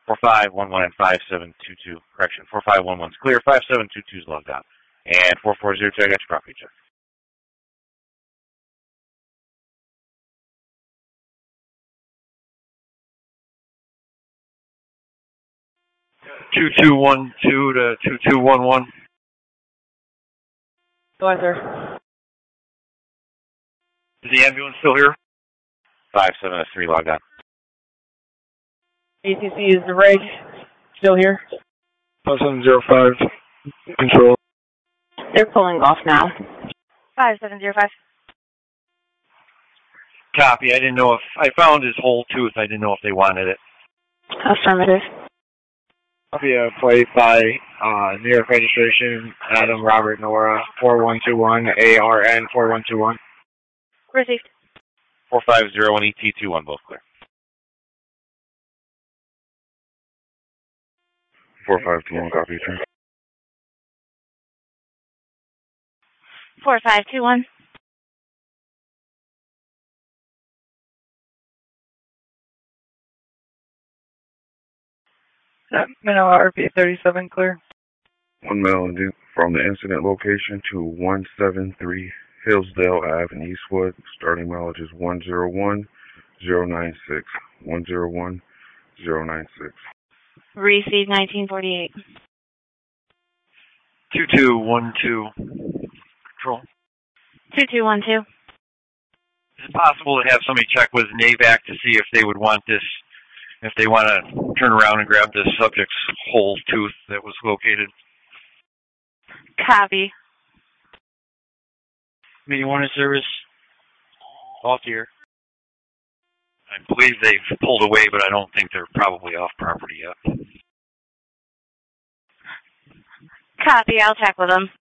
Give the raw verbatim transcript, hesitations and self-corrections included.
four five one one and five seven two two. Correction, four five one one's clear, five seven two two's logged out. And four four zero two, I got your property check. two two one two to two two one one. Go ahead, sir. Is the ambulance still here? five seven oh three logged out. A T C is the rig. Still here? five seven zero five. Control. They're pulling off now. five seven zero five. Copy. I didn't know if I found his whole tooth. I didn't know if they wanted it. Affirmative. Copy a plate by uh, New York registration, Adam Robert Nora, four one two one, A R N four one two one. Received. four five zero one E T two one, both clear. four five two one, copy, sir. four five two one. Minowa R P thirty-seven clear. One male from the incident location to one seven three Hillsdale Avenue, Eastwood. Starting mileage is one zero one zero nine six. one zero one zero nine six. Received nineteen forty-eight. two two one two. Control. two two one two. Is it possible to have somebody check with NAVAC to see if they would want this, if they want to turn around and grab this subject's whole tooth that was located? Copy. Meeting one in service. Off here. I believe they've pulled away, but I don't think they're probably off property yet. Copy. I'll check with them.